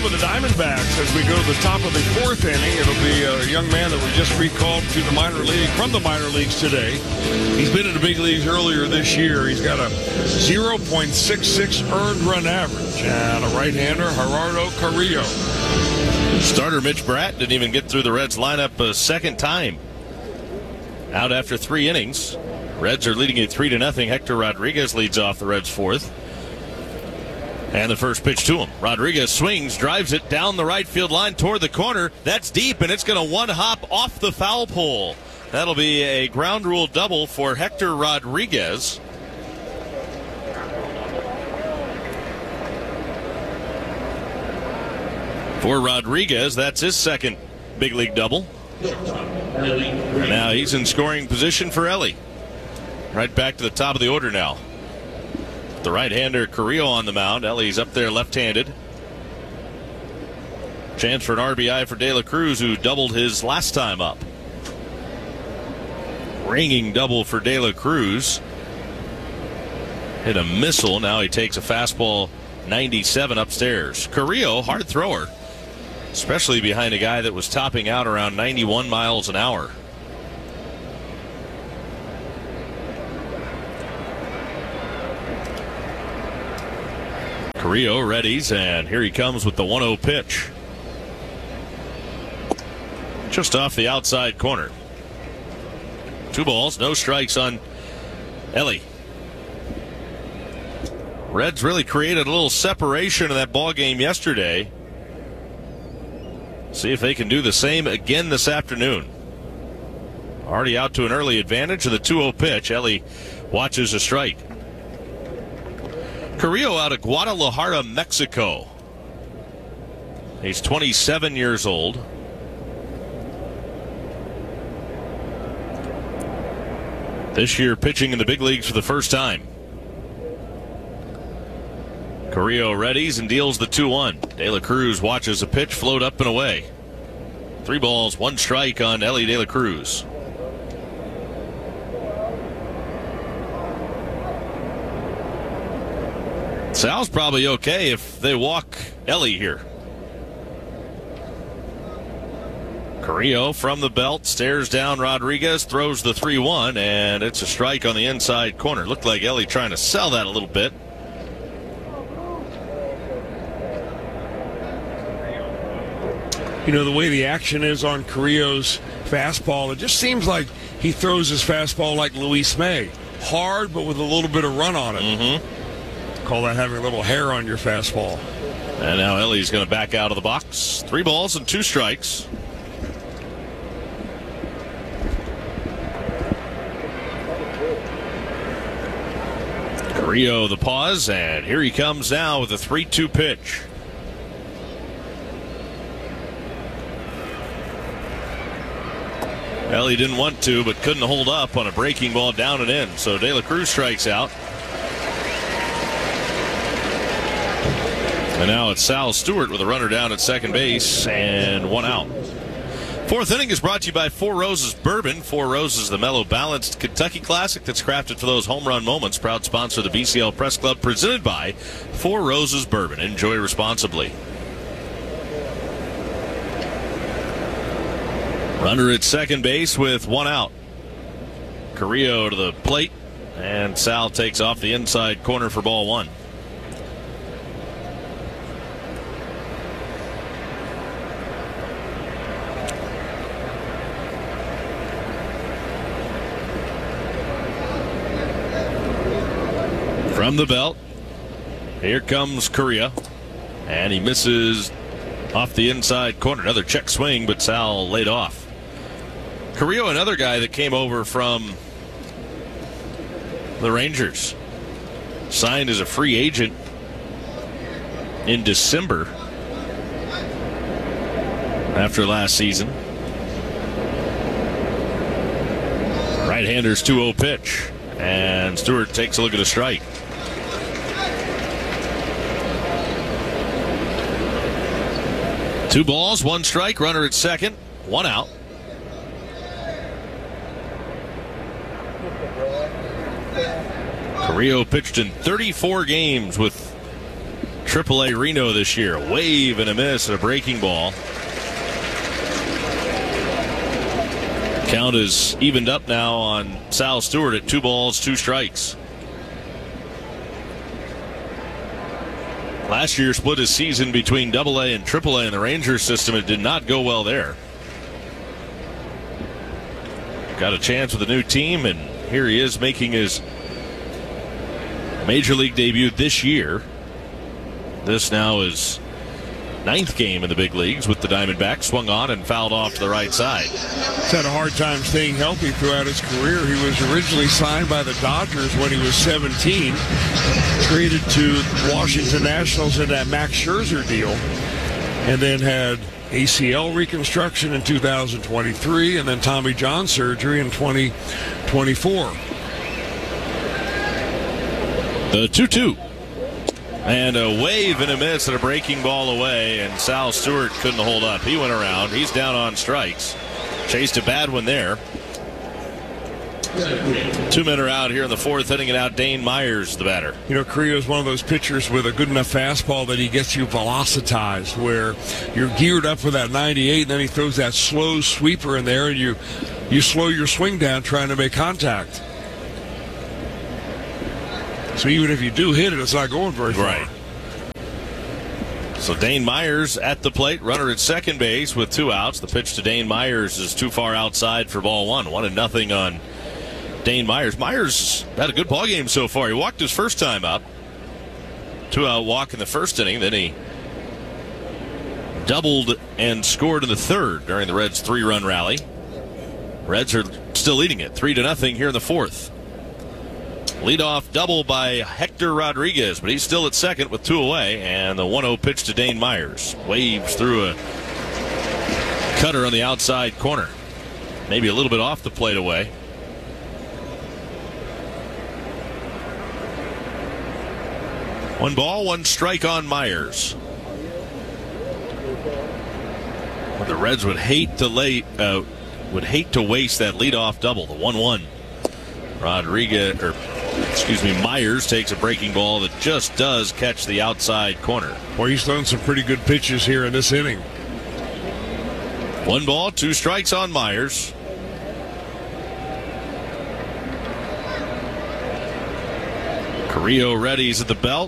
up with the Diamondbacks as we go to the top of the fourth inning. It'll be a young man that was just recalled to the minor league from the minor leagues today. He's been in the big leagues earlier this year. He's got a 0.66 earned run average and a right-hander, Gerardo Carrillo. Starter Mitch Bratt didn't even get through the Reds lineup a second time. Out after 3 innings. Reds are leading it 3-0. Hector Rodriguez leads off the Reds' fourth. And the first pitch to him. Rodriguez swings, drives it down the right field line toward the corner. That's deep, and it's going to one-hop off the foul pole. That'll be a ground rule double for Hector Rodriguez. For Rodriguez, that's his second big league double. And now he's in scoring position for Ellie. Right back to the top of the order now. The right-hander Carrillo on the mound. Ellie's up there left-handed. Chance for an RBI for De La Cruz, who doubled his last time up. Ringing double for De La Cruz. Hit a missile. Now he takes a fastball 97 upstairs. Carrillo, hard thrower, especially behind a guy that was topping out around 91 miles an hour. Carrillo readies, and here he comes with the 1-0 pitch. Just off the outside corner. 2 balls, no strikes on Ellie. Reds really created a little separation in that ball game yesterday. See if they can do the same again this afternoon. Already out to an early advantage of the 2-0 pitch. Ellie watches a strike. Carrillo out of Guadalajara, Mexico. He's 27 years old. This year pitching in the big leagues for the first time. Carrillo readies and deals the 2-1. De La Cruz watches a pitch float up and away. 3 balls, 1 strike on Ellie De La Cruz. Sal's probably okay if they walk Ellie here. Carrillo from the belt stares down Rodriguez, throws the 3-1, and it's a strike on the inside corner. Looked like Ellie trying to sell that a little bit. You know, the way the action is on Carrillo's fastball, it just seems like he throws his fastball like Luis May. Hard, but with a little bit of run on it. Mm-hmm. Call that having a little hair on your fastball. And now Ellie's going to back out of the box. 3 balls and 2 strikes. Carrillo the pause, and here he comes now with a 3-2 pitch. Ellie didn't want to, but couldn't hold up on a breaking ball down and in. So De La Cruz strikes out. And now it's Sal Stewart with a runner down at second base and 1 out. Fourth inning is brought to you by Four Roses Bourbon. Four Roses, the mellow, balanced Kentucky classic that's crafted for those home run moments. Proud sponsor of the BCL Press Club, presented by Four Roses Bourbon. Enjoy responsibly. Runner at second base with 1 out. Carrillo to the plate, and Sal takes off the inside corner for ball 1. From the belt, here comes Carrillo, and he misses off the inside corner. Another check swing, but Sal laid off. Carrillo, another guy that came over from the Rangers, signed as a free agent in December after last season. Right-hander's 2-0 pitch, and Stewart takes a look at a strike. Two balls, 1 strike, runner at second, 1 out. Carrillo pitched in 34 games with AAA Reno this year. A wave and a miss and a breaking ball. Count is evened up now on Sal Stewart at 2 balls, 2 strikes. Last year split his season between AA and AAA in the Rangers system. It did not go well there. Got a chance with a new team, and here he is making his Major League debut this year. This now is 9th game in the big leagues with the Diamondbacks. Swung on and fouled off to the right side. He's had a hard time staying healthy throughout his career. He was originally signed by the Dodgers when he was 17. Traded to Washington Nationals in that Max Scherzer deal. And then had ACL reconstruction in 2023 and then Tommy John surgery in 2024. The 2-2. And a wave and a miss and a breaking ball away, and Sal Stewart couldn't hold up. He went around. He's down on strikes. Chased a bad one there. 2 men are out here in the 4th inning, and out Dane Myers, the batter. You know, Carrillo is one of those pitchers with a good enough fastball that he gets you velocitized, where you're geared up for that 98, and then he throws that slow sweeper in there, and you slow your swing down trying to make contact. So even if you do hit it, it's not going very far. Right. So Dane Myers at the plate, runner at second base with 2 outs. The pitch to Dane Myers is too far outside for ball 1. 1-0 on Dane Myers. Myers had a good ball game so far. He walked his first time up. 2-out walk in the first inning. Then he doubled and scored in the 3rd during the Reds' 3-run rally. Reds are still leading it 3-0 here in the 4th. Leadoff double by Hector Rodriguez, but he's still at second with 2 away, and the 1-0 pitch to Dane Myers. Waves through a cutter on the outside corner. Maybe a little bit off the plate away. One ball, 1 strike on Myers. But the Reds would hate to waste that leadoff double, the 1-1. Myers takes a breaking ball that just does catch the outside corner. Boy, he's thrown some pretty good pitches here in this inning. 1 ball, 2 strikes on Myers. Carrillo readies at the belt.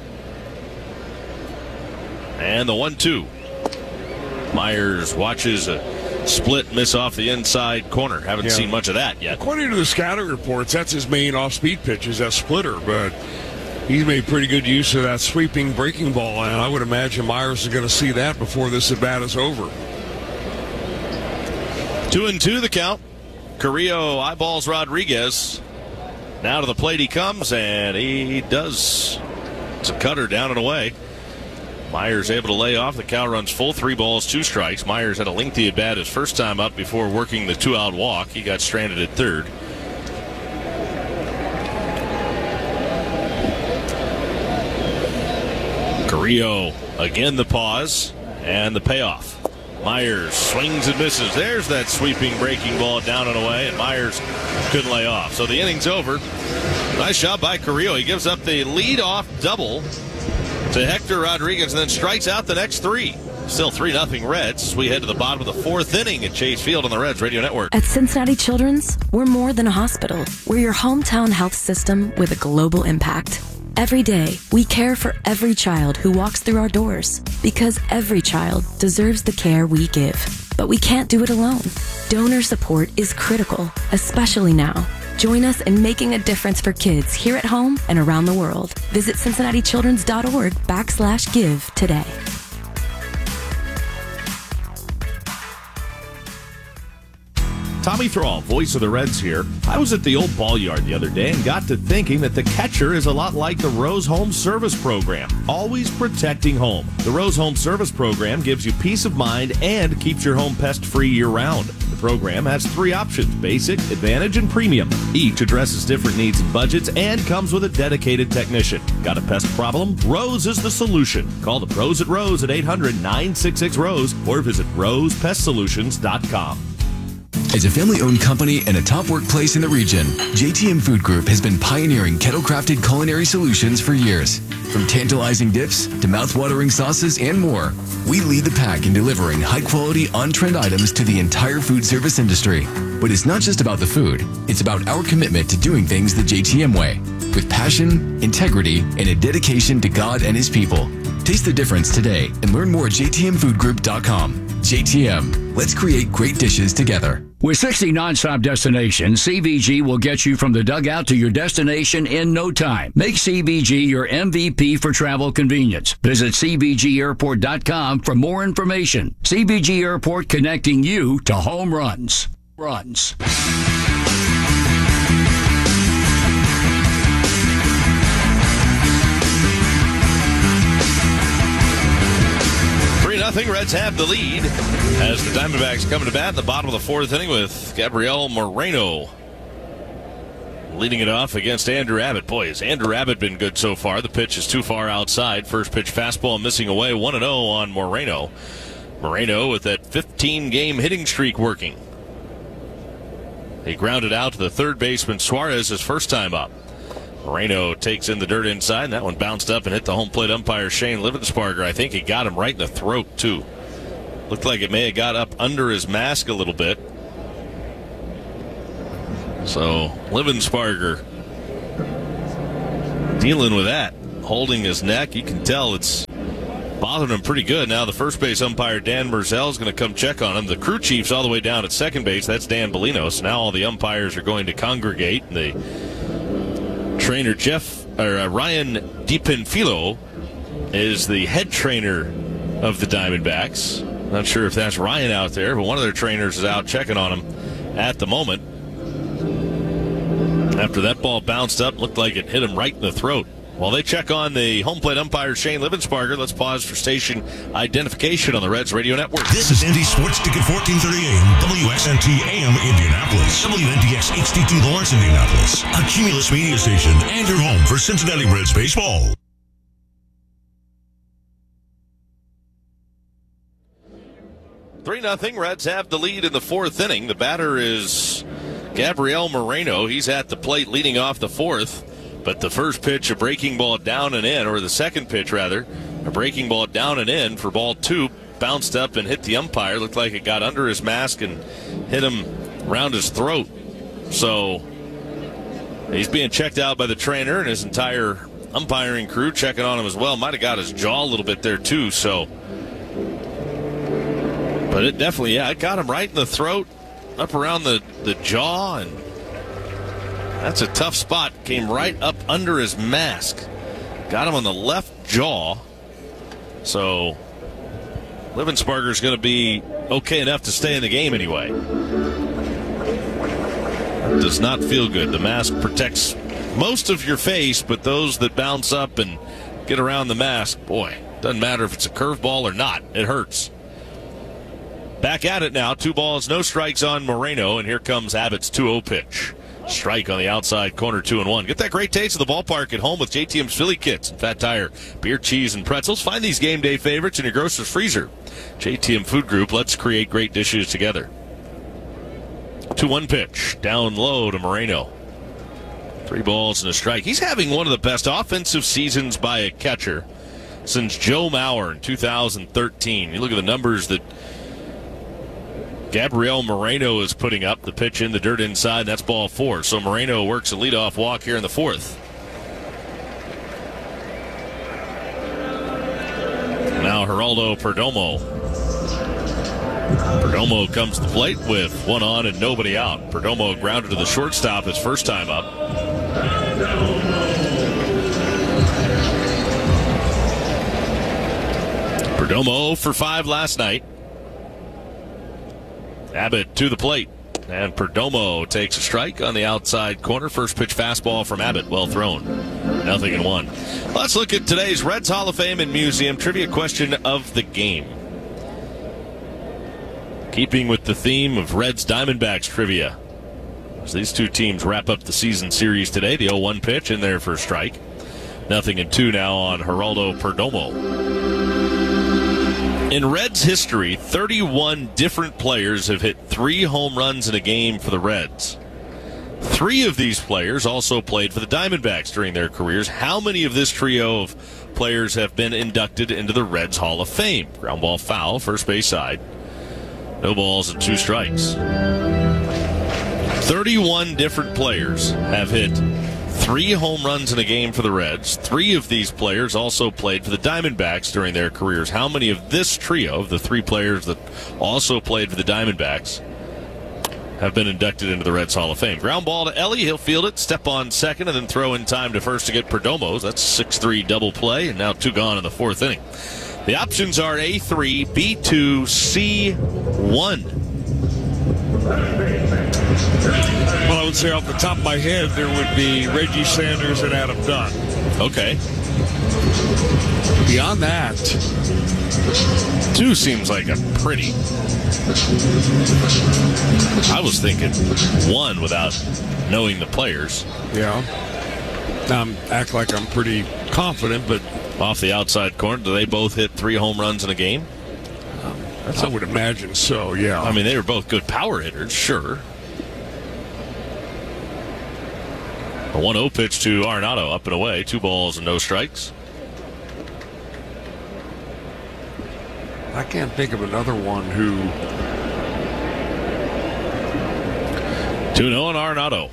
And the 1-2. Myers watches a split miss off the inside corner. Haven't seen much of that yet. According to the scouting reports, that's his main off-speed pitch, is that splitter, but he's made pretty good use of that sweeping breaking ball, and I would imagine Myers is going to see that before this at-bat is over. 2-2 the count. Carrillo eyeballs Rodriguez. Now to the plate he comes, and he does. It's a cutter down and away. Myers able to lay off. The count runs full, 3 balls, 2 strikes. Myers had a lengthy at bat his first time up before working the 2-out walk. He got stranded at 3rd. Carrillo again the pause and the payoff. Myers swings and misses. There's that sweeping breaking ball down and away, and Myers couldn't lay off. So the inning's over. Nice job by Carrillo. He gives up the lead-off double to Hector Rodriguez and then strikes out the next 3. Still 3-0 Reds as we head to the bottom of the 4th inning at Chase Field on the Reds Radio Network. At Cincinnati Children's, we're more than a hospital. We're your hometown health system with a global impact. Every day, we care for every child who walks through our doors because every child deserves the care we give. But we can't do it alone. Donor support is critical, especially now. Join us in making a difference for kids here at home and around the world. Visit CincinnatiChildren's.org/give today. Tommy Thrall, voice of the Reds here. I was at the old ball yard the other day and got to thinking that the catcher is a lot like the Rose Home Service Program, always protecting home. The Rose Home Service Program gives you peace of mind and keeps your home pest-free year-round. The program has 3 options, basic, advantage, and premium. Each addresses different needs and budgets and comes with a dedicated technician. Got a pest problem? Rose is the solution. Call the pros at Rose at 800-966-ROSE or visit rosepestsolutions.com. As a family-owned company and a top workplace in the region, JTM Food Group has been pioneering kettle-crafted culinary solutions for years. From tantalizing dips to mouth-watering sauces and more, we lead the pack in delivering high-quality, on-trend items to the entire food service industry. But it's not just about the food. It's about our commitment to doing things the JTM way, with passion, integrity, and a dedication to God and His people. Taste the difference today and learn more at jtmfoodgroup.com. JTM, let's create great dishes together. With 60 nonstop destinations, CVG will get you from the dugout to your destination in no time. Make CVG your MVP for travel convenience. Visit CVGAirport.com for more information. CVG Airport, connecting you to home runs. 3-0, Reds have the lead as the Diamondbacks come to bat in the bottom of the fourth inning with Gabriel Moreno leading it off against Andrew Abbott. Boy, has Andrew Abbott been good so far. The pitch is too far outside. First pitch fastball missing away. 1-0 on Moreno. Moreno with that 15-game hitting streak working. He grounded out to the third baseman Suarez his first time up. Moreno takes in the dirt inside, and that one bounced up and hit the home plate umpire Shane Livensparger. I think he got him right in the throat, too. Looked like it may have got up under his mask a little bit. So, Livensparger dealing with that, holding his neck. You can tell it's bothered him pretty good. Now the first base umpire, Dan Merzel, is going to come check on him. The crew chief's all the way down at second base. That's Dan Bolinos. Now all the umpires are going to congregate. The trainer, Ryan DiPinfilo, is the head trainer of the Diamondbacks. Not sure if that's Ryan out there, but one of their trainers is out checking on him at the moment. After that ball bounced up, looked like it hit him right in the throat. While they check on the home plate umpire, Shane Livensparger, let's pause for station identification on the Reds Radio Network. This is Indy Sports Ticket 1430 AM, WXNT AM Indianapolis, WNDX HD2 Lawrence, Indianapolis, a Cumulus media station, and your home for Cincinnati Reds baseball. Three 3-0, Reds have the lead in the fourth inning. The batter is Gabriel Moreno. He's at the plate leading off the fourth. But the first pitch, a breaking ball down and in, or the second pitch rather, a breaking ball down and in for ball two, bounced up and hit the umpire. Looked like it got under his mask and hit him around his throat. So he's being checked out by the trainer and his entire umpiring crew checking on him as well. Might have got his jaw a little bit there too. So, but it definitely, it got him right in the throat, up around the jaw, and that's a tough spot. Came right up under his mask. Got him on the left jaw. So Livensparger's going to be okay enough to stay in the game anyway. Does not feel good. The mask protects most of your face, but those that bounce up and get around the mask, boy, doesn't matter if it's a curveball or not. It hurts. Back at it now. 2 balls, no strikes on Moreno, and here comes Abbott's 2-0 pitch. Strike on the outside corner, 2-1. Get that great taste of the ballpark at home with JTM's Philly Kits and Fat Tire beer, cheese, and pretzels. Find these game day favorites in your grocer's freezer. JTM Food Group, let's create great dishes together. 2-1 pitch, down low to Moreno. 3 balls and a strike. He's having one of the best offensive seasons by a catcher since Joe Mauer in 2013. You look at the numbers that Gabriel Moreno is putting up. The pitch in the dirt inside, that's ball 4. So Moreno works a leadoff walk here in the fourth. Now Geraldo Perdomo. Perdomo comes to the plate with 1 on and nobody out. Perdomo grounded to the shortstop his first time up. Perdomo for 5 last night. Abbott to the plate, and Perdomo takes a strike on the outside corner. First pitch fastball from Abbott, well thrown. 0-1. Let's look at today's Reds Hall of Fame and Museum trivia question of the game. Keeping with the theme of Reds Diamondbacks trivia, as these two teams wrap up the season series today, the 0-1 pitch in there for a strike. 0-2 now on Geraldo Perdomo. In Reds history, 31 different players have hit 3 home runs in a game for the Reds. 3 of these players also played for the Diamondbacks during their careers. How many of this trio of players have been inducted into the Reds Hall of Fame? Ground ball foul, first base side. No balls and 2 strikes. 31 different players have hit 3 home runs in a game for the Reds. 3 of these players also played for the Diamondbacks during their careers. How many of this trio, of the 3 players that also played for the Diamondbacks, have been inducted into the Reds Hall of Fame? Ground ball to Ellie. He'll field it, step on second, and then throw in time to first to get Perdomo. That's 6-3 double play, and now 2 gone in the 4th inning. The options are A3, B2, C1. Well, I would say off the top of my head, there would be Reggie Sanders and Adam Dunn. Okay. Beyond that, 2 seems like a pretty... I was thinking 1 without knowing the players. yeah. Act like I'm pretty confident, but Off the outside corner, do they both hit 3 home runs in a game? I would imagine so, yeah. I mean, they were both good power hitters, sure. A 1-0 pitch to Arenado, up and away. 2 balls and no strikes. I can't think of another one who... 2-0 on Arenado.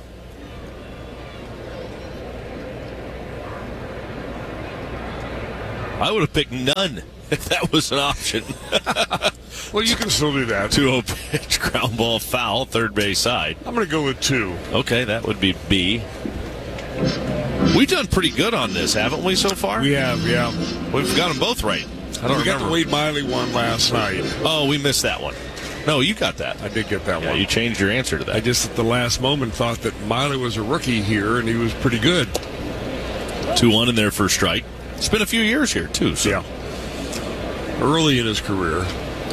I would have picked none if that was an option. Well, you can still do that. 2-0 pitch, ground ball foul, third base side. I'm going to go with 2. Okay, that would be B. We've done pretty good on this, haven't we, so far? We have, yeah. We've got them both right. I don't We got remember. the Wade Miley one last night. Oh, we missed that one. No, you got that. I did get that Yeah, one. you changed your answer to that. I just at the last moment thought that Miley was a rookie here, and he was pretty good. 2-1 in there for a strike. It's been a few years here, too. So. Yeah. Early in his career.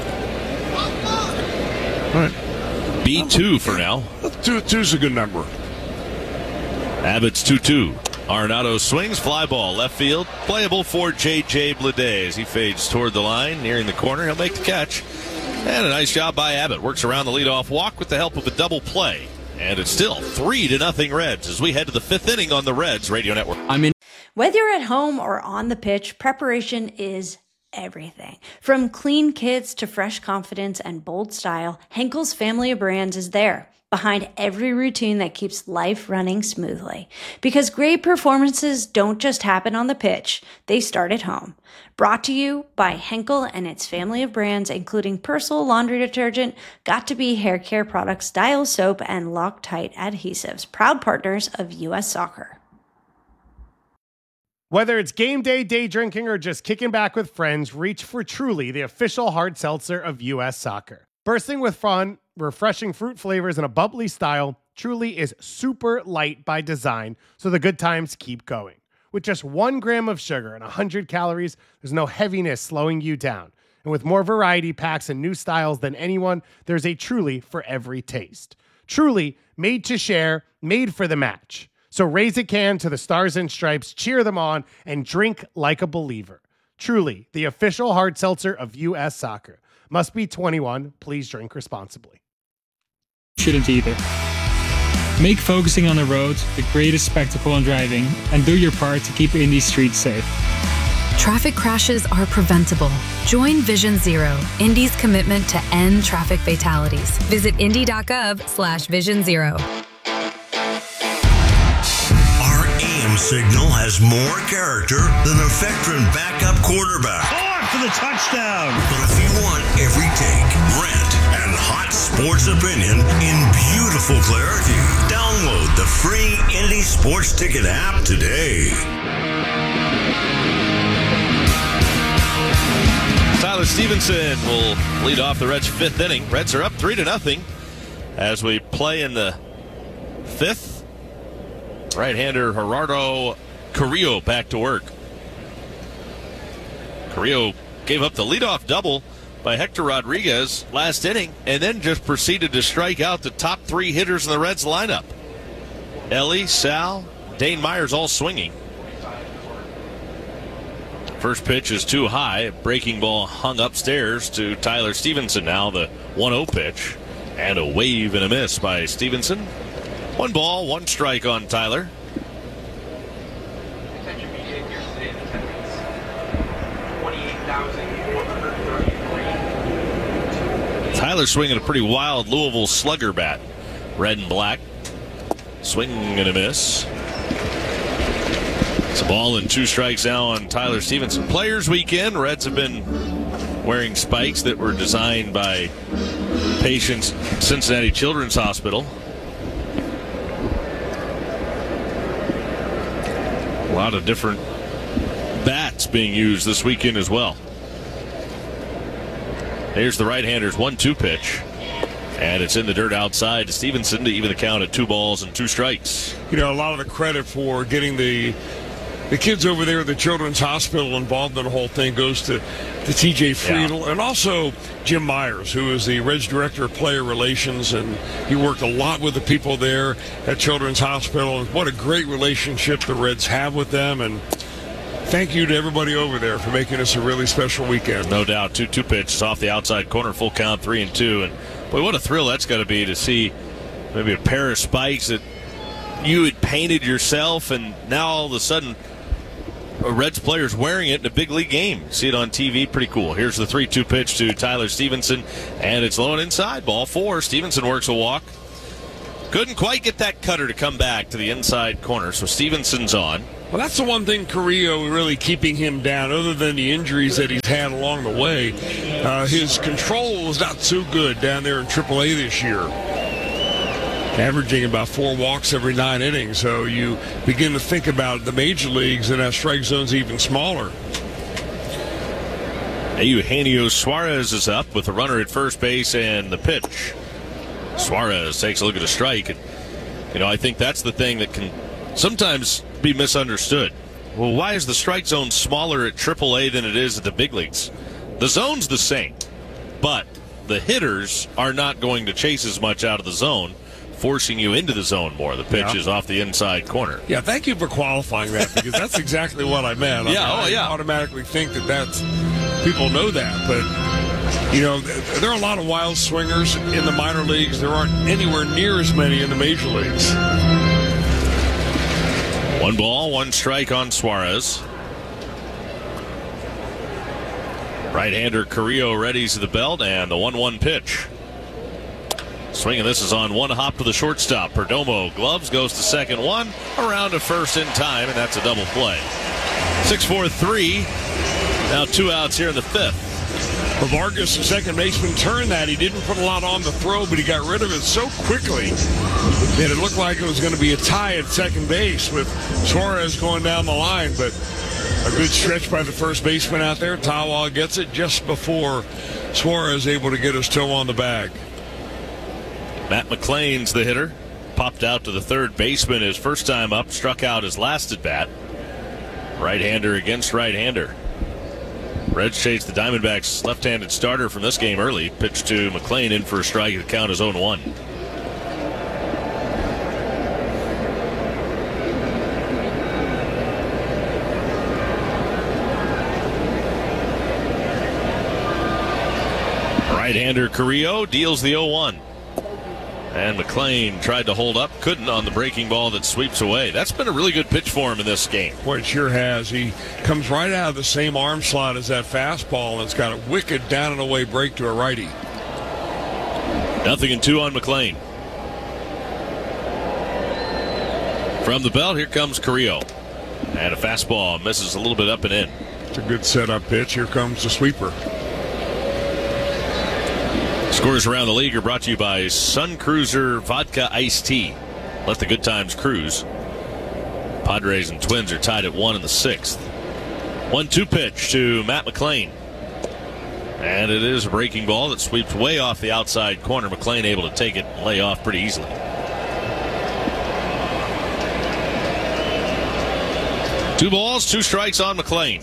All right. B2 for now. 2's a good number. Abbott's 2-2. Arenado swings, fly ball, left field, playable for J.J. Bleday as he fades toward the line, nearing the corner. He'll make the catch. And a nice job by Abbott. Works around the leadoff walk with the help of a double play. And it's still 3-0 Reds as we head to the 5th inning on the Reds Radio Network. Whether you're at home or on the pitch, preparation is everything. From clean kits to fresh confidence and bold style, Henkel's family of brands is there, behind every routine that keeps life running smoothly. Because great performances don't just happen on the pitch, they start at home. Brought to you by Henkel and its family of brands, including Persil laundry detergent, Got2b hair care products, Dial soap, and Loctite adhesives, proud partners of U.S. Soccer. Whether it's game day, day drinking, or just kicking back with friends, reach for Truly, the official hard seltzer of U.S. Soccer. Bursting with fun, refreshing fruit flavors, and a bubbly style, Truly is super light by design, so the good times keep going. With just 1 gram of sugar and 100 calories, there's no heaviness slowing you down. And with more variety packs and new styles than anyone, there's a Truly for every taste. Truly, made to share, made for the match. So raise a can to the Stars and Stripes, cheer them on, and drink like a believer. Truly, the official hard seltzer of U.S. Soccer. Must be 21. Please drink responsibly. Shouldn't either. Make focusing on the road the greatest spectacle in driving, and do your part to keep Indy streets safe. Traffic crashes are preventable. Join Vision Zero, Indy's commitment to end traffic fatalities. Visit indy.gov/Vision Zero. Our AM signal has more character than a veteran backup quarterback. For the touchdown. But if you want every take, rant, and hot sports opinion in beautiful clarity, download the free Indy Sports Ticket app today. Tyler Stevenson will lead off the Reds' 5th inning. Reds are up 3-0 as we play in the 5th. Right-hander Gerardo Carrillo back to work. Carrillo gave up the leadoff double by Hector Rodriguez last inning and then just proceeded to strike out the top 3 hitters in the Reds lineup. Ellie, Sal, Dane Myers all swinging. First pitch is too high. Breaking ball hung upstairs to Tyler Stevenson. Now the 1-0 pitch. And a wave and a miss by Stevenson. 1 ball, 1 strike on Tyler. Tyler swinging a pretty wild Louisville slugger bat. Red and black. Swing and a miss. It's a ball and 2 strikes now on Tyler Stevenson. Players Weekend. Reds have been wearing spikes that were designed by patients at Cincinnati Children's Hospital. A lot of different bats being used this weekend as well. Here's the right-hander's 1-2 pitch. And it's in the dirt outside to Stevenson to even the count at 2 balls and 2 strikes. You know, a lot of the credit for getting the kids over there at the Children's Hospital involved in the whole thing goes to TJ Friedel and also Jim Myers, who is the Reds Director of Player Relations, and he worked a lot with the people there at Children's Hospital. And what a great relationship the Reds have with them, and thank you to everybody over there for making this a really special weekend. No doubt. 2-2 pitches off the outside corner, full count, 3-2. And boy, what a thrill that's got to be to see maybe a pair of spikes that you had painted yourself, and now all of a sudden a Reds player's wearing it in a big league game. See it on TV, pretty cool. Here's the 3-2 pitch to Tyler Stevenson, and it's low and inside. Ball 4. Stevenson works a walk. Couldn't quite get that cutter to come back to the inside corner, so Stevenson's on. Well, that's the one thing Carrillo really keeping him down, other than the injuries that he's had along the way. His control was not so good down there in AAA this year, averaging about 4 walks every 9 innings. So you begin to think about the major leagues, and that strike zone's even smaller. Eugenio Suarez is up with a runner at first base and the pitch. Suarez takes a look at a strike. And, you know, I think that's the thing that can sometimes be misunderstood. Well, why is the strike zone smaller at AAA than it is at the big leagues? The zone's the same, but the hitters are not going to chase as much out of the zone, forcing you into the zone more. The pitch is off the inside corner. Yeah, thank you for qualifying that, because that's exactly what I meant. I automatically think that's people know that, but you know, there are a lot of wild swingers in the minor leagues. There aren't anywhere near as many in the major leagues. 1 ball, 1 strike on Suarez. Right-hander Carrillo readies the belt, and the 1-1 pitch. Swing, and this is on 1 hop to the shortstop. Perdomo gloves, goes to second 1, around to first in time, and that's a double play. 6-4-3. Now 2 outs here in the 5th. Well, Vargas, the second baseman, turned that. He didn't put a lot on the throw, but he got rid of it so quickly that it looked like it was going to be a tie at second base with Suarez going down the line. But a good stretch by the first baseman out there. Tawa gets it just before Suarez able to get his toe on the bag. Matt McLean's the hitter. Popped out to the third baseman his first time up. Struck out his last at bat. Right-hander against right-hander. Reds chased the Diamondbacks' left-handed starter from this game early. Pitch to McLean in for a strike. The count is 0-1. Right-hander Carrillo deals the 0-1. And McLean tried to hold up, couldn't on the breaking ball that sweeps away. That's been a really good pitch for him in this game. Boy, it sure has. He comes right out of the same arm slot as that fastball, and it's got a wicked down and away break to a righty. 0-2 on McLean. From the belt, here comes Carrillo. And a fastball misses a little bit up and in. It's a good setup pitch. Here comes the sweeper. Scores around the league are brought to you by Sun Cruiser Vodka Iced Tea. Let the good times cruise. Padres and Twins are tied at 1 in the 6th. 1-2 pitch to Matt McLean. And it is a breaking ball that sweeps way off the outside corner. McLean able to take it and lay off pretty easily. Two balls, 2 strikes on McLean.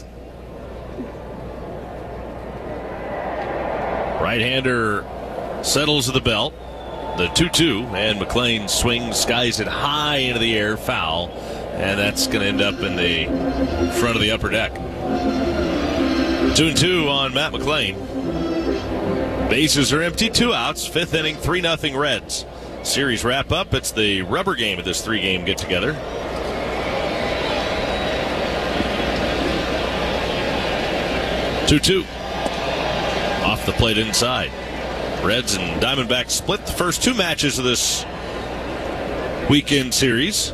Right-hander settles to the belt. The 2-2, and McLean swings, skies it high into the air, foul, and that's going to end up in the front of the upper deck. 2-2 on Matt McLean. Bases are empty, 2 outs. 5th inning, 3-0 Reds. Series wrap up. It's the rubber game of this 3-game get-together. Two off the plate inside. Reds and Diamondbacks split the first 2 matches of this weekend series.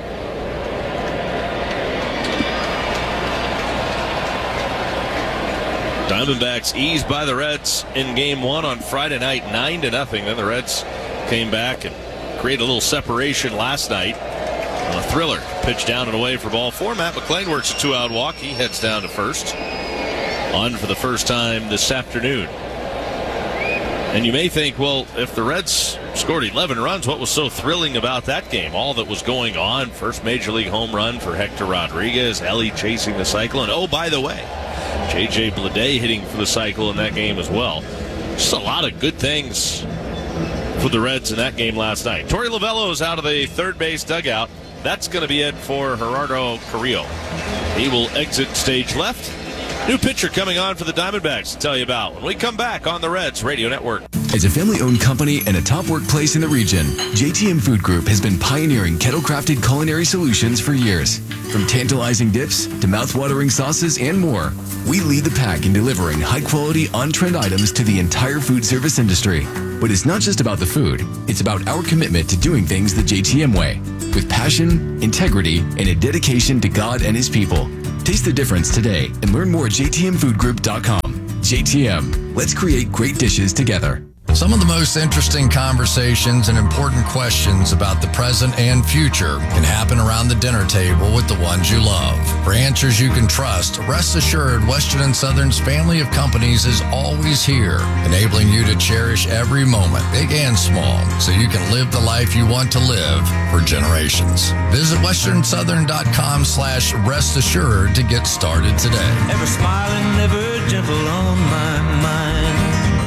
Diamondbacks eased by the Reds in Game 1 on Friday night, 9-0. Then the Reds came back and created a little separation last night on a thriller. Pitch down and away for ball 4. Matt McLean works a 2-out walk. He heads down to first. On for the first time this afternoon. And you may think, well, if the Reds scored 11 runs, what was so thrilling about that game? All that was going on. First major league home run for Hector Rodriguez. Ellie chasing the cycle. And oh, by the way, J.J. Bleday hitting for the cycle in that game as well. Just a lot of good things for the Reds in that game last night. Torey Lovullo is out of the third base dugout. That's going to be it for Gerardo Carrillo. He will exit stage left. New pitcher coming on for the Diamondbacks to tell you about when we come back on the Reds Radio Network. As a family-owned company and a top workplace in the region, JTM Food Group has been pioneering kettle-crafted culinary solutions for years. From tantalizing dips to mouth-watering sauces and more, we lead the pack in delivering high-quality, on-trend items to the entire food service industry. But it's not just about the food. It's about our commitment to doing things the JTM way, with passion, integrity, and a dedication to God and His people. Taste the difference today and learn more at jtmfoodgroup.com. JTM, let's create great dishes together. Some of the most interesting conversations and important questions about the present and future can happen around the dinner table with the ones you love. For answers you can trust, rest assured Western & Southern's family of companies is always here, enabling you to cherish every moment, big and small, so you can live the life you want to live for generations. Visit westernsouthern.com/rest assured to get started today. Ever smiling, ever gentle on my mind.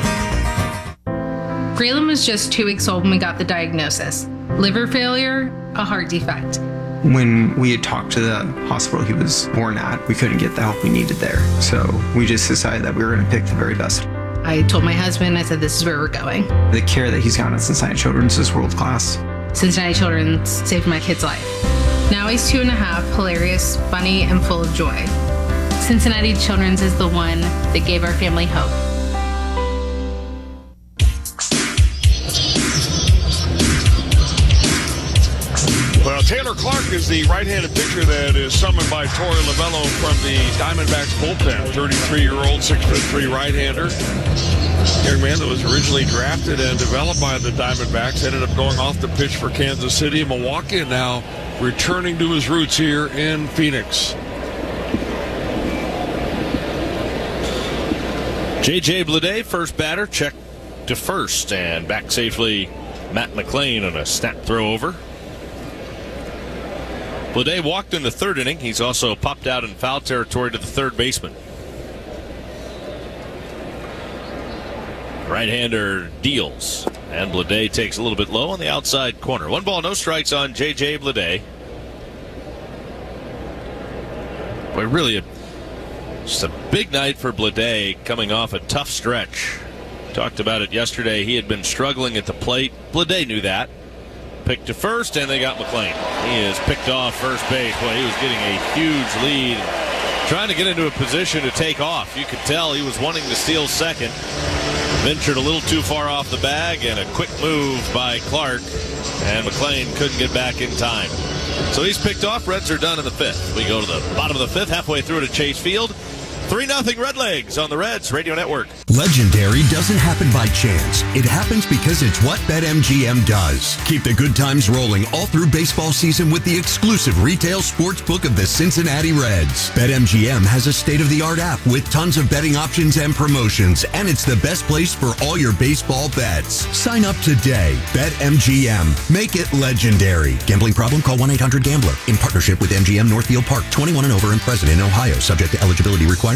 Braylon was just 2 weeks old when we got the diagnosis. Liver failure, a heart defect. When we had talked to the hospital he was born at, we couldn't get the help we needed there. So we just decided that we were going to pick the very best. I told my husband, I said, this is where we're going. The care that he's gotten at Cincinnati Children's is world class. Cincinnati Children's saved my kid's life. Now he's 2.5, hilarious, funny, and full of joy. Cincinnati Children's is the one that gave our family hope. Well, Taylor Clark is the right-handed pitcher that is summoned by Torey Lovullo from the Diamondbacks bullpen. 33-year-old, 6'3" right-hander. Young man that was originally drafted and developed by the Diamondbacks. Ended up going off the pitch for Kansas City and Milwaukee, and now returning to his roots here in Phoenix. J.J. Bleday, first batter, check to first, and back safely Matt McLean on a snap throw over. Bleday walked in the third inning. He's also popped out in foul territory to the third baseman. Right-hander deals, and Bleday takes a little bit low on the outside corner. 1 ball, no strikes on J.J. Bleday. Boy, really just a big night for Bleday coming off a tough stretch. Talked about it yesterday. He had been struggling at the plate. Bleday knew that. Picked to first, and they got McLean. He is picked off first base. Boy, he was getting a huge lead, trying to get into a position to take off. You could tell he was wanting to steal second. Ventured a little too far off the bag, and a quick move by Clark, and McLean couldn't get back in time. So he's picked off. Reds are done in the 5th. We go to the bottom of the 5th, halfway through to Chase Field. 3-0 Redlegs on the Reds Radio Network. Legendary doesn't happen by chance. It happens because it's what BetMGM does. Keep the good times rolling all through baseball season with the exclusive retail sports book of the Cincinnati Reds. BetMGM has a state-of-the-art app with tons of betting options and promotions, and it's the best place for all your baseball bets. Sign up today. BetMGM. Make it legendary. Gambling problem? Call 1-800-GAMBLER. In partnership with MGM Northfield Park. 21 and over and present in Ohio. Subject to eligibility requirements.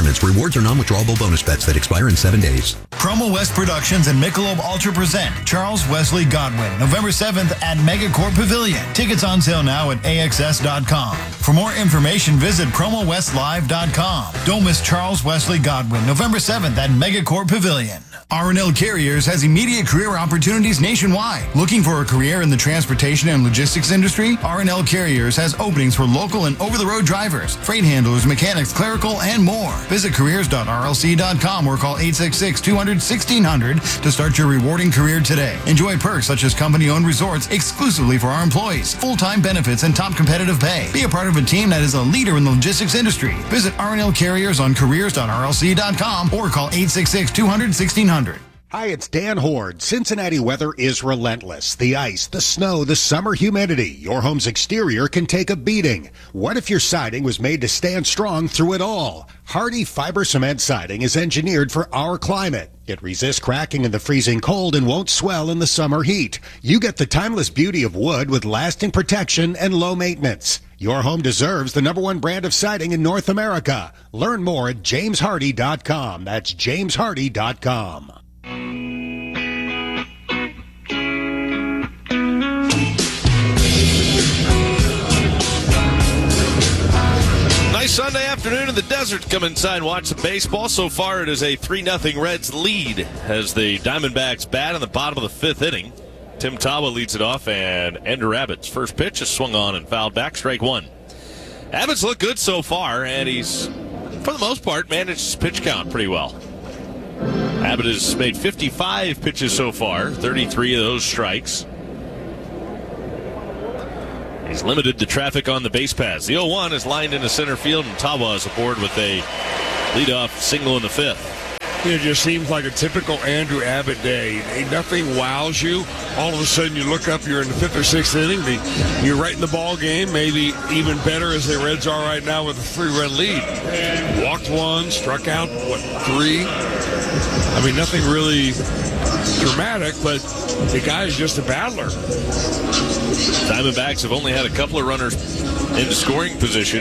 requirements. Rewards are non-withdrawable bonus bets that expire in 7 days. Promo West Productions and Michelob Ultra present Charles Wesley Godwin, November 7th at Megacorp Pavilion. Tickets on sale now at AXS.com. For more information, visit PromoWestLive.com. Don't miss Charles Wesley Godwin, November 7th at Megacorp Pavilion. R&L Carriers has immediate career opportunities nationwide. Looking for a career in the transportation and logistics industry? R&L Carriers has openings for local and over-the-road drivers, freight handlers, mechanics, clerical, and more. Visit careers.rlc.com or call 866-200-1600 to start your rewarding career today. Enjoy perks such as company-owned resorts exclusively for our employees, full-time benefits, and top competitive pay. Be a part of a team that is a leader in the logistics industry. Visit R&L Carriers on careers.rlc.com or call 866-200-1600. Hi, it's Dan Horde. Cincinnati weather is relentless. The ice, the snow, the summer humidity. Your home's exterior can take a beating. What if your siding was made to stand strong through it all? Hardy Fiber Cement Siding is engineered for our climate. It resists cracking in the freezing cold and won't swell in the summer heat. You get the timeless beauty of wood with lasting protection and low maintenance. Your home deserves the #1 brand of siding in North America. Learn more at jameshardy.com. That's jameshardy.com. Nice Sunday afternoon in the desert. Come inside and watch some baseball. So far, it is a 3-0 Reds lead as the Diamondbacks bat in the bottom of the 5th inning. Tim Tawa leads it off, and Andrew Abbott's first pitch is swung on and fouled back, strike one. Abbott's looked good so far, and he's, for the most part, managed his pitch count pretty well. Abbott has made 55 pitches so far, 33 of those strikes. He's limited the traffic on the base paths. The 0-1 is lined into center field, and Tawa is aboard with a leadoff single in the 5th. It just seems like a typical Andrew Abbott day. Nothing wows you. All of a sudden you look up, you're in the 5th or 6th inning. You're right in the ball game, maybe even better as the Reds are right now with a 3-run lead. Walked one, struck out, 3? I mean, nothing really dramatic, but the guy is just a battler. Diamondbacks have only had a couple of runners into scoring position.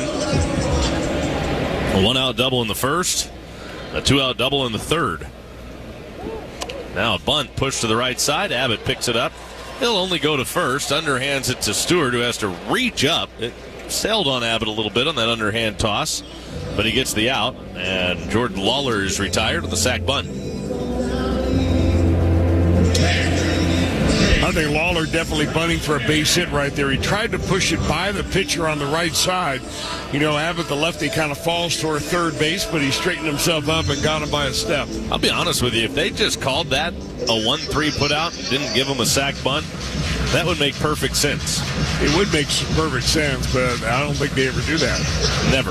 A 1-out double in the first, a 2-out double in the third. Now a bunt pushed to the right side. Abbott picks it up. He'll only go to first. Underhands it to Stewart, who has to reach up. It sailed on Abbott a little bit on that underhand toss, but he gets the out, and Jordan Lawler is retired with the sac bunt. I think Lawler definitely bunting for a base hit right there. He tried to push it by the pitcher on the right side. You know, Abbott, the lefty, kind of falls toward third base, but he straightened himself up and got him by a step. I'll be honest with you. If they just called that a 1-3 put out, didn't give him a sac bunt, that would make perfect sense. It would make perfect sense, but I don't think they ever do that. Never.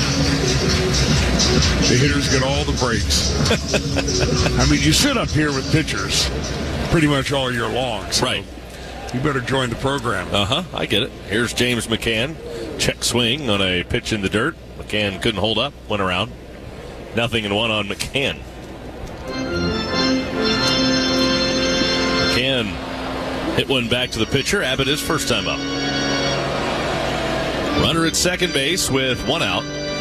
The hitters get all the breaks. I mean, you sit up here with pitchers pretty much all year long. So right. You better join the program. I get it. Here's James McCann. Check swing on a pitch in the dirt. McCann couldn't hold up. Went around. 0-1 on McCann. McCann hit one back to the pitcher. Abbott is first time up. Runner at second base with 1 out.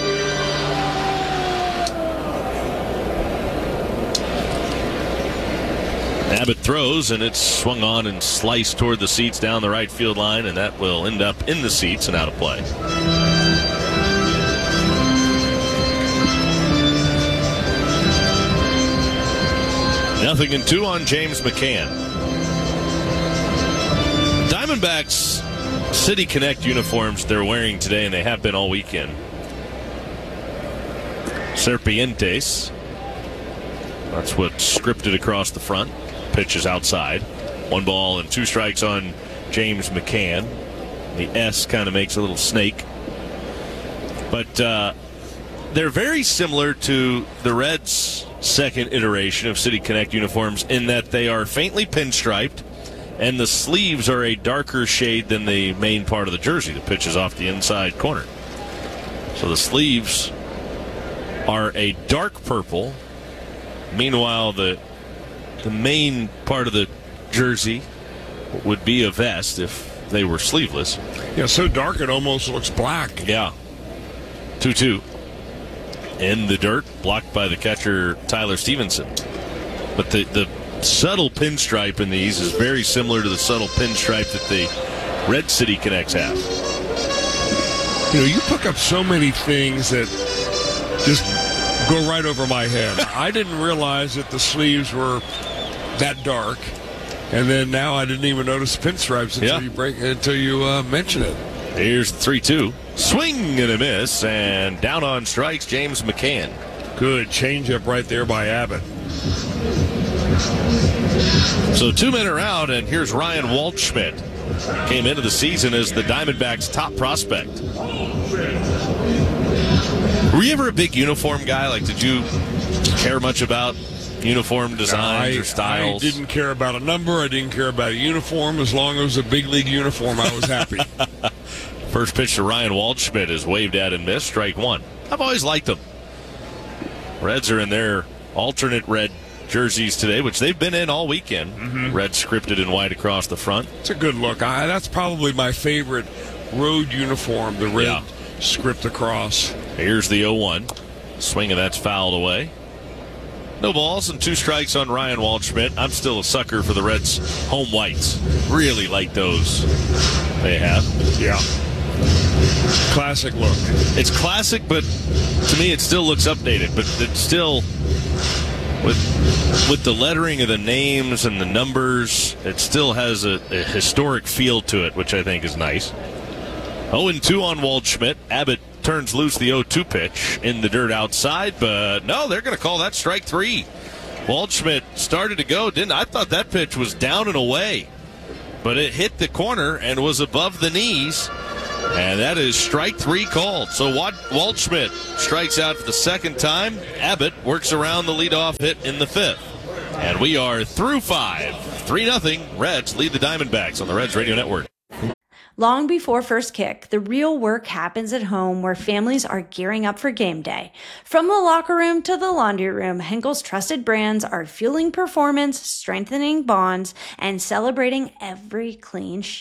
Abbott throws, and it's swung on and sliced toward the seats down the right field line, and that will end up in the seats and out of play. Nothing in 2 on James McCann. Diamondbacks City Connect uniforms they're wearing today, and they have been all weekend. Serpientes. That's what's scripted across the front. Pitch is outside. 1 ball and 2 strikes on James McCann. The S kind of makes a little snake. But they're very similar to the Reds' second iteration of City Connect uniforms in that they are faintly pinstriped, and the sleeves are a darker shade than the main part of the jersey. The pitch is off the inside corner. So the sleeves are a dark purple. Meanwhile, the main part of the jersey would be a vest if they were sleeveless. Yeah, so dark it almost looks black. Yeah. 2-2. in the dirt, blocked by the catcher Tyler Stevenson. But the subtle pinstripe in these is very similar to the subtle pinstripe that the Red City Connects have. You know, you pick up so many things that just go right over my head. I didn't realize that the sleeves were that dark, and then now I didn't even notice the pinstripes until you mention it. Here's the 3-2. Swing and a miss, and down on strikes, James McCann. Good changeup right there by Abbott. So 2 men are out, and here's Ryan Waldschmidt. Came into the season as the Diamondbacks' top prospect. Were you ever a big uniform guy? Like, did you care much about uniform designs or styles? I didn't care about a number. I didn't care about a uniform. As long as it was a big league uniform, I was happy. First pitch to Ryan Waldschmidt is waved at and missed. Strike one. I've always liked them. Reds are in their alternate red jerseys today, which they've been in all weekend. Mm-hmm. Red scripted in white across the front. It's a good look. That's probably my favorite road uniform, the red script across. Here's the 0-1. Swing, and that's fouled away. No balls and 2 strikes on Ryan Waldschmidt. I'm still a sucker for the Reds' home whites. Really like those they have. Yeah. Classic look. It's classic, but to me it still looks updated. But it's still, with the lettering of the names and the numbers, it still has a historic feel to it, which I think is nice. 0-2 on Waldschmidt. Abbott turns loose the 0-2 pitch in the dirt outside, but no, they're going to call that strike 3. Waldschmidt started to go, I thought that pitch was down and away, but it hit the corner and was above the knees, and that is strike 3 called. So Waldschmidt strikes out for the second time. Abbott works around the leadoff hit in the 5th, and we are through 5. 3-0. Reds lead the Diamondbacks on the Reds Radio Network. Long before first kick, the real work happens at home where families are gearing up for game day. From the locker room to the laundry room, Henkel's trusted brands are fueling performance, strengthening bonds, and celebrating every clean sheet.